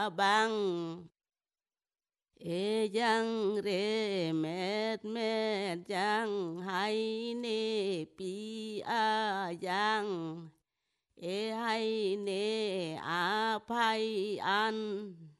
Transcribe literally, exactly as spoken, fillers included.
bang e giang re met met giang hay ne pi a giang e hay ne a pai an